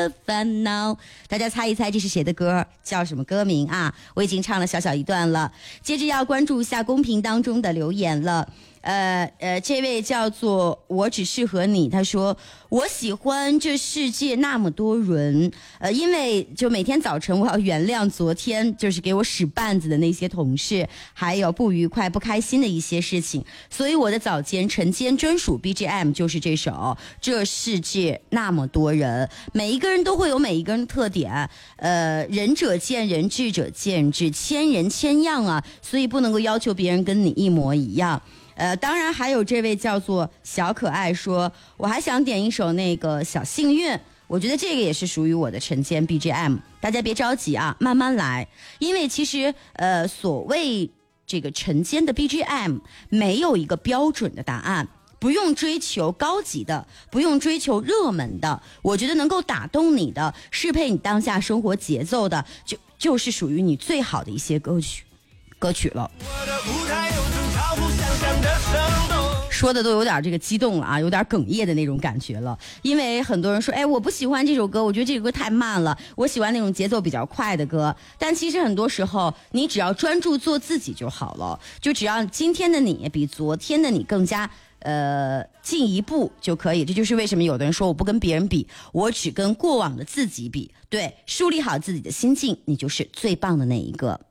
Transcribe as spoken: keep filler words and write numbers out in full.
烦恼，大家猜一猜这是谁的歌，叫什么歌名啊？我已经唱了小小一段了，接着要关注一下公屏当中的留言了。呃呃，这位叫做我只适合你，他说我喜欢这世界那么多人，呃，因为就每天早晨我要原谅昨天就是给我使绊子的那些同事，还有不愉快、不开心的一些事情，所以我的早间晨间专属 B G M 就是这首《这世界那么多人》。每一个人都会有每一个人的特点，呃，仁者见仁，智者见智，千人千样啊，所以不能够要求别人跟你一模一样。呃，当然还有这位叫做小可爱说，我还想点一首那个小幸运，我觉得这个也是属于我的晨间 B G M， 大家别着急啊，慢慢来，因为其实呃，所谓这个晨间的 B G M 没有一个标准的答案，不用追求高级的，不用追求热门的，我觉得能够打动你的，适配你当下生活节奏的，就就是属于你最好的一些歌曲歌曲了。说的都有点这个激动了啊，有点哽咽的那种感觉了。因为很多人说，哎，我不喜欢这首歌，我觉得这首歌太慢了，我喜欢那种节奏比较快的歌。但其实很多时候，你只要专注做自己就好了，就只要今天的你比昨天的你更加呃进一步就可以。这就是为什么有的人说我不跟别人比，我只跟过往的自己比。对，梳理好自己的心境，你就是最棒的那一个。